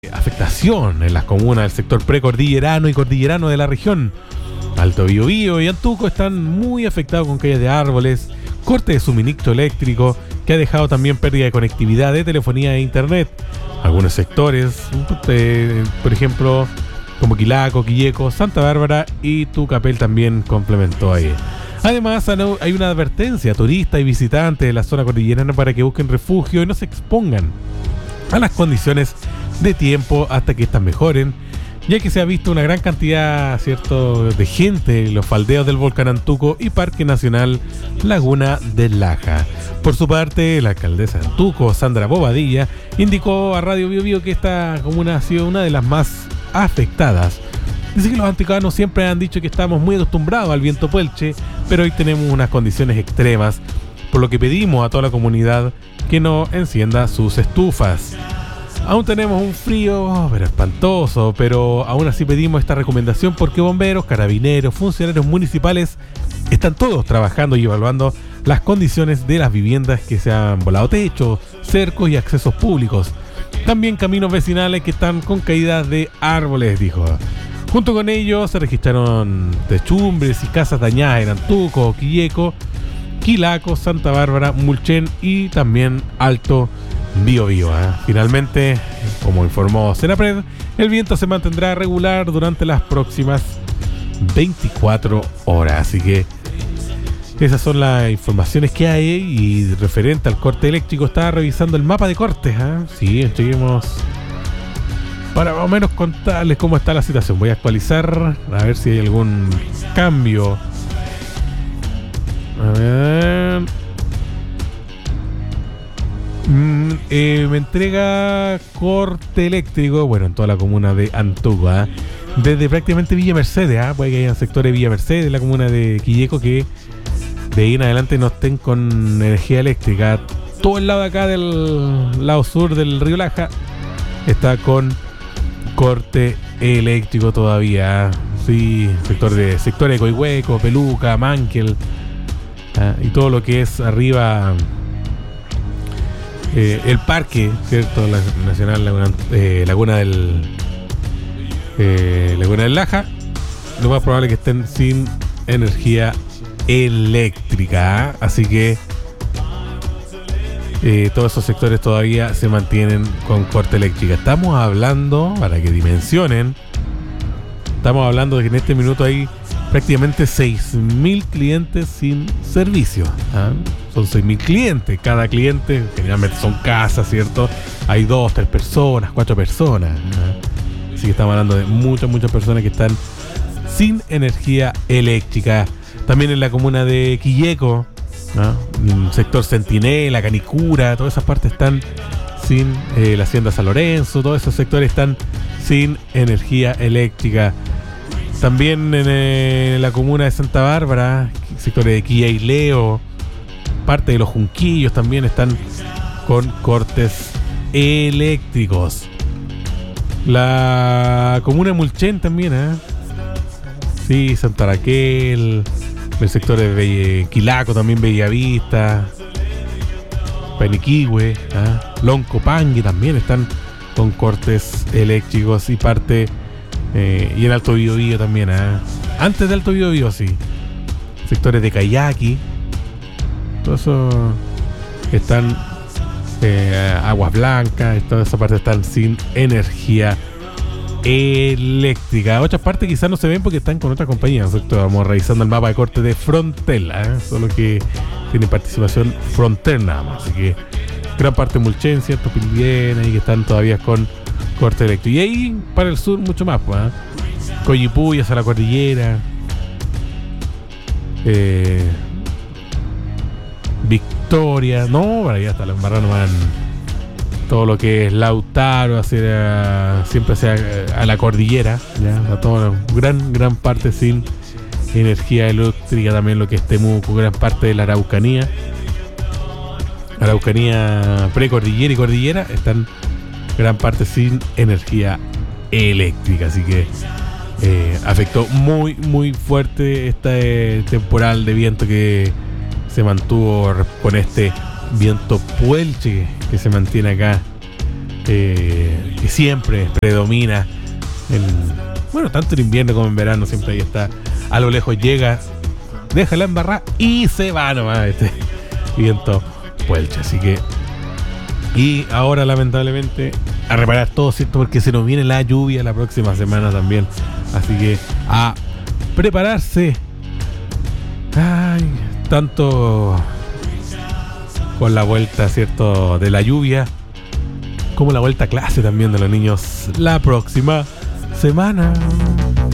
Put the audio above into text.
Afectación en las comunas del sector precordillerano y cordillerano de la región. Alto Biobío y Antuco están muy afectados con caídas de árboles, corte de suministro eléctrico, que ha dejado también pérdida de conectividad de telefonía e internet. Algunos sectores, por ejemplo, como Quilaco, Quilleco, Santa Bárbara y Tucapel también complementó ahí. Además, hay una advertencia a turistas y visitantes de la zona cordillerana para que busquen refugio y no se expongan a las condiciones de tiempo hasta que estas mejoren, ya que se ha visto una gran cantidad, ¿cierto?, de gente en los faldeos del volcán Antuco y Parque Nacional Laguna del Laja. Por su parte, la alcaldesa de Antuco, Sandra Bobadilla, indicó a Radio Biobío que esta comuna ha sido una de las más afectadas. Dice que los anticuanos siempre han dicho que estamos muy acostumbrados al viento puelche, pero hoy tenemos unas condiciones extremas, por lo que pedimos a toda la comunidad que no encienda sus estufas. Aún tenemos un frío, pero espantoso, pero aún así pedimos esta recomendación porque bomberos, carabineros, funcionarios municipales están todos trabajando y evaluando las condiciones de las viviendas que se han volado techos, cercos y accesos públicos. También caminos vecinales que están con caídas de árboles, dijo. Junto con ellos se registraron techumbres y casas dañadas en Antuco, Quilleco, Quilaco, Santa Bárbara, Mulchen y también Alto Biobío. Finalmente, como informó Senapred, el viento se mantendrá regular durante las próximas 24 horas. Así que esas son las informaciones que hay. Y referente al corte eléctrico, estaba revisando el mapa de cortes. Sí, seguimos para más o menos contarles cómo está la situación. Voy a actualizar a ver si hay algún cambio. A ver. Me entrega corte eléctrico, bueno, en toda la comuna de Antuco, desde prácticamente Villa Mercedes, puede que haya sectores de Villa Mercedes, la comuna de Quilleco, que de ahí en adelante no estén con energía eléctrica. Todo el lado de acá, del lado sur del río Laja, está con corte eléctrico todavía. Sí, sectores de Coihueco, Peluca, Manquel, y todo lo que es arriba. El parque, ¿cierto? La Nacional Laguna del Laja, lo más probable es que estén sin energía eléctrica. Así que todos esos sectores todavía se mantienen con corte eléctrica. Estamos hablando, para que dimensionen, estamos hablando de que en este minuto hay prácticamente 6.000 clientes sin servicio. Son 6.000 clientes. Cada cliente, generalmente son casas, ¿cierto? Hay 2, 3 personas, 4 personas. Así que estamos hablando de muchas personas que están sin energía eléctrica. También en la comuna de Quilleco, sector Centinela, Canicura, todas esas partes están sin, la Hacienda San Lorenzo, todos esos sectores están sin energía eléctrica. También en la comuna de Santa Bárbara, sectores de Quilla y Leo, parte de los Junquillos también están con cortes eléctricos. La comuna de Mulchen también, sí, Santa Raquel, el sector de Quilaco también, Bellavista, Paniquihue, Loncopangue también están con cortes eléctricos y parte. Y en Alto Biobío también, antes de Alto Biobío, sí, sectores de Cayaqui, todo eso están, Aguas Blancas, toda esa parte están sin energía eléctrica. Otras partes quizás no se ven porque están con otras compañías, ¿cierto? Vamos revisando el mapa de corte de Frontel, solo que tiene participación Frontel nada más. Así que gran parte de Mulchen, cierto, Pilviena, y que están todavía con corte eléctrico. Y ahí para el sur mucho más, Coyipulli hacia la cordillera, Victoria, para allá hasta la embarrada nomás, todo lo que es Lautaro, siempre hacia a la cordillera, a toda gran parte sin energía eléctrica. También lo que es Temuco, gran parte de la Araucanía precordillera y cordillera están gran parte sin energía eléctrica. Así que afectó muy fuerte este temporal de viento que se mantuvo con este viento puelche que se mantiene acá que siempre predomina tanto en invierno como en verano, siempre ahí está. A lo lejos llega, deja la embarrada y se va nomás este viento puelche. Así que, y ahora lamentablemente a reparar todo, ¿cierto? Porque se nos viene la lluvia la próxima semana también. Así que a prepararse. Ay, tanto con la vuelta, ¿cierto?, de la lluvia, como la vuelta a clase también de los niños la próxima semana.